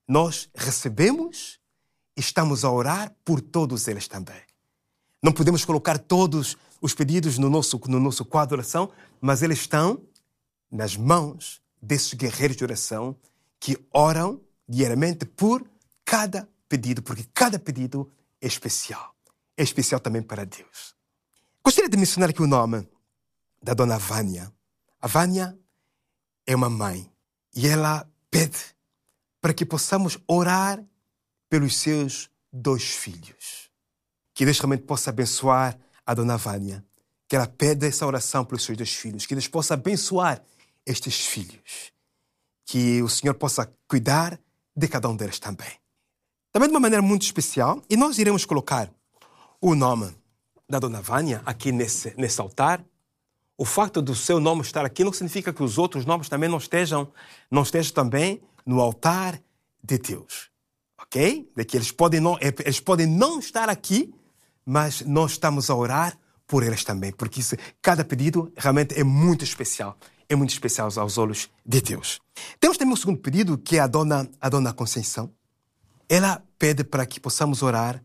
nós recebemos e estamos a orar por todos eles também. Não podemos colocar todos os pedidos no nosso quadro de oração, mas eles estão nas mãos desses guerreiros de oração que oram diariamente por cada pedido, porque cada pedido é especial. É especial também para Deus. Gostaria de mencionar aqui o nome da dona Vânia. A Vânia é uma mãe e ela pede para que possamos orar pelos seus 2 filhos. Que Deus realmente possa abençoar a dona Vânia. Que ela pede essa oração pelos seus 2 filhos. Que Deus possa abençoar estes filhos. Que o Senhor possa cuidar de cada um deles também. Também de uma maneira muito especial. E nós iremos colocar o nome da dona Vânia aqui nesse altar. O facto do seu nome estar aqui não significa que os outros nomes também não estejam também no altar de Deus. Ok? De que eles podem não estar aqui, mas nós estamos a orar por eles também. Porque cada pedido realmente é muito especial. É muito especial aos olhos de Deus. Temos também um segundo pedido, que é a dona Conceição. Ela pede para que possamos orar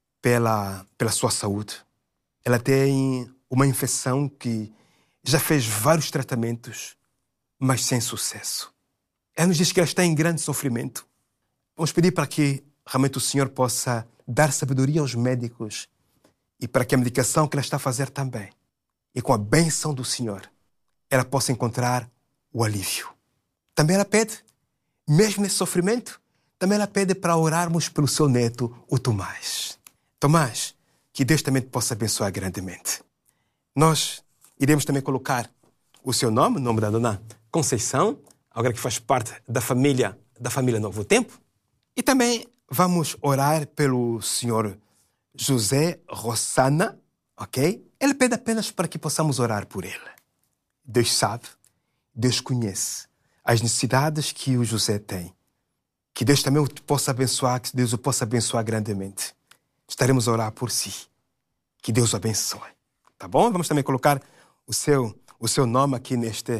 pela sua saúde. Ela tem uma infecção que já fez vários tratamentos, mas sem sucesso. Ela nos diz que ela está em grande sofrimento. Vamos pedir para que realmente o Senhor possa dar sabedoria aos médicos e para que a medicação que ela está a fazer também, e com a bênção do Senhor, ela possa encontrar o alívio. Também ela pede, mesmo nesse sofrimento, também ela pede para orarmos pelo seu neto, o Tomás. Tomás, que Deus também te possa abençoar grandemente. Nós iremos também colocar o seu nome, o nome da dona Conceição, agora que faz parte da família Novo Tempo. E também vamos orar pelo senhor José Rossana, ok? Ele pede apenas para que possamos orar por ele. Deus sabe, Deus conhece as necessidades que o José tem. Que Deus também o possa abençoar, que Deus o possa abençoar grandemente. Estaremos a orar por si. Que Deus o abençoe. Tá bom? Vamos também colocar o seu nome aqui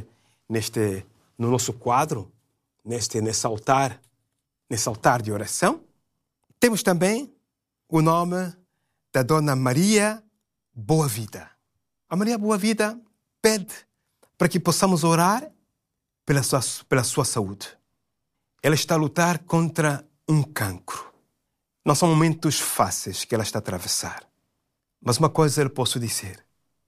no nosso quadro, nesse altar de oração. Temos também o nome da dona Maria Boa Vida. A Maria Boa Vida pede para que possamos orar pela sua saúde. Ela está a lutar contra um cancro. Não são momentos fáceis que ela está a atravessar. Mas uma coisa eu posso dizer.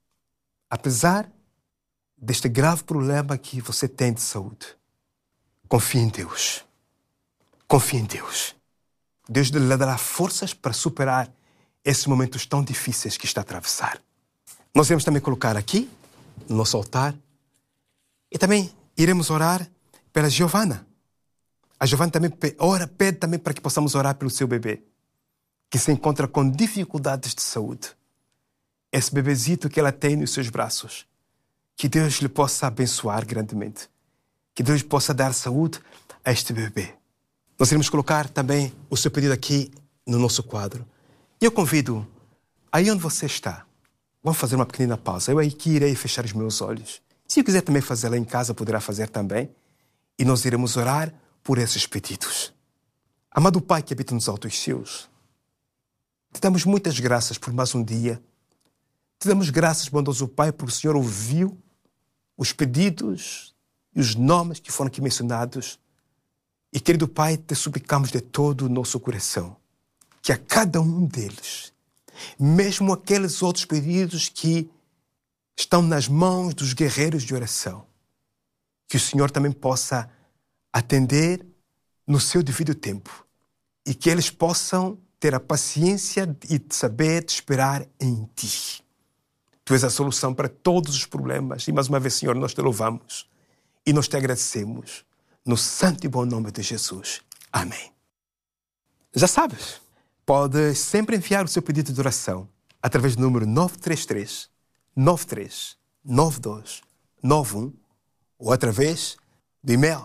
Apesar deste grave problema que você tem de saúde, confie em Deus. Confie em Deus. Deus lhe dará forças para superar esses momentos tão difíceis que está a atravessar. Nós iremos também colocar aqui, no nosso altar, e também iremos orar pela Giovana. A Giovana também pede também para que possamos orar pelo seu bebê, que se encontra com dificuldades de saúde. Esse bebezito que ela tem nos seus braços, que Deus lhe possa abençoar grandemente. Que Deus possa dar saúde a este bebê. Nós iremos colocar também o seu pedido aqui no nosso quadro. E eu convido, aí onde você está, vamos fazer uma pequena pausa. Eu aqui irei fechar os meus olhos. Se eu quiser também fazê-la em casa, poderá fazer também. E nós iremos orar por esses pedidos. Amado Pai que habita nos altos céus, te damos muitas graças por mais um dia. Te damos graças, bondoso Pai, porque o Senhor ouviu os pedidos e os nomes que foram aqui mencionados. E, querido Pai, te suplicamos de todo o nosso coração que a cada um deles, mesmo aqueles outros pedidos que estão nas mãos dos guerreiros de oração, que o Senhor também possa atender no seu devido tempo e que eles possam ter a paciência e saber de esperar em Ti. Tu és a solução para todos os problemas. E mais uma vez, Senhor, nós te louvamos e nós te agradecemos no santo e bom nome de Jesus. Amém. Já sabes, pode sempre enviar o seu pedido de oração através do número 933 93 92 91 ou através do e-mail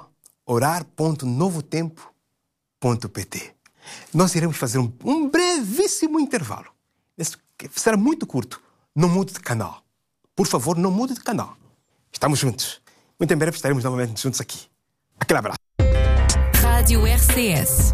orar.novotempo.pt. Nós iremos fazer um brevíssimo intervalo. Será muito curto. Não mude de canal. Por favor, não mude de canal. Estamos juntos. Muito em breve estaremos novamente juntos aqui. Aquele abraço. Rádio RCS.